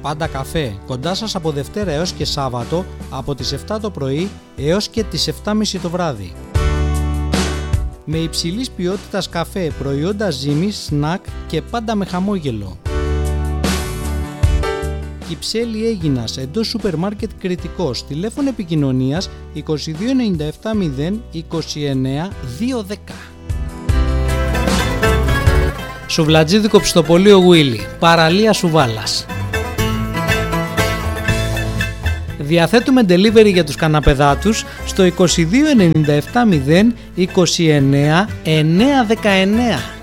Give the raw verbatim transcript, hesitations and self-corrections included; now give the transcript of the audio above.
Πάντα καφέ, κοντά σας από Δευτέρα έως και Σάββατο, από τις επτά το πρωί έως και τις επτά και μισή το βράδυ. Με υψηλής ποιότητας καφέ, προϊόντα ζύμης, σνακ και πάντα με χαμόγελο. Κυψέλη Αίγινας, εντός σούπερ μάρκετ Κρητικός, τηλέφωνο επικοινωνίας είκοσι δύο ενενήντα επτά μηδέν είκοσι εννέα διακόσια δέκα. Σουβλατζίδικο Ψητοπολείο Γουίλι, παραλία Σουβάλας. Διαθέτουμε delivery για τους καναπεδάτους στο είκοσι δύο ενενήντα επτά μηδέν είκοσι εννέα εννιακόσια δεκαεννέα.